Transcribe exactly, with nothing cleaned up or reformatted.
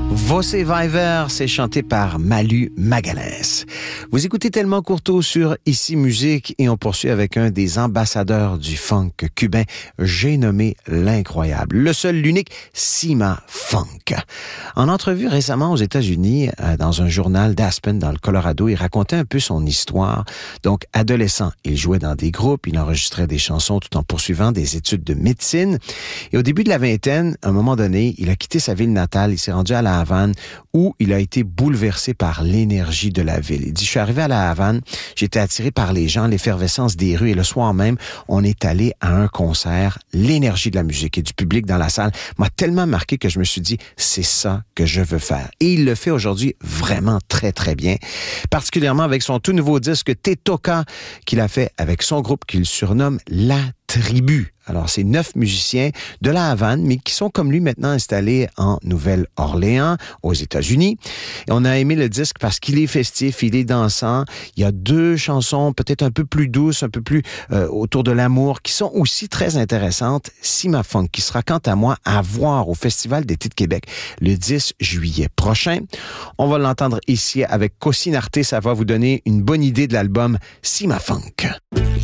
Você vai ver, c'est chanté par Malu Magalhães. Vous écoutez Tellement Courteau sur Ici Musique et on poursuit avec un des ambassadeurs du funk cubain, j'ai nommé l'incroyable, le seul, l'unique Cima Funk. En entrevue récemment aux États-Unis, dans un journal d'Aspen dans le Colorado, il racontait un peu son histoire. Donc, adolescent, il jouait dans des groupes, il enregistrait des chansons tout en poursuivant des études de médecine. Et au début de la vingtaine, à un moment donné, il a quitté sa ville natale, il s'est rendu à la Havane où il a été bouleversé par l'énergie de la ville. Il dit, je suis arrivé à la Havane, j'étais attiré par les gens, l'effervescence des rues et le soir même, on est allé à un concert. L'énergie de la musique et du public dans la salle m'a tellement marqué que je me suis dit, c'est ça que je veux faire. Et il le fait aujourd'hui vraiment très, très bien. Particulièrement avec son tout nouveau disque Te Toca qu'il a fait avec son groupe qu'il surnomme La Tribu. Alors, c'est neuf musiciens de la Havane, mais qui sont comme lui maintenant installés en Nouvelle-Orléans, aux États-Unis. Et on a aimé le disque parce qu'il est festif, il est dansant. Il y a deux chansons peut-être un peu plus douces, un peu plus euh, autour de l'amour, qui sont aussi très intéressantes. Cima Funk, qui sera quant à moi à voir au Festival d'été de Québec le dix juillet prochain. On va l'entendre ici avec Cosinarte. Ça va vous donner une bonne idée de l'album Cima Funk.